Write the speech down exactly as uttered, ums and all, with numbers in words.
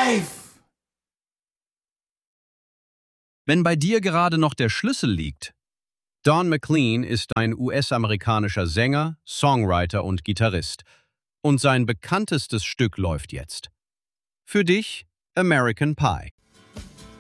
Live! Wenn bei dir gerade noch der Schlüssel liegt. Don McLean ist ein U S-amerikanischer Sänger, Songwriter und Gitarrist. Und sein bekanntestes Stück läuft jetzt. Für dich American Pie.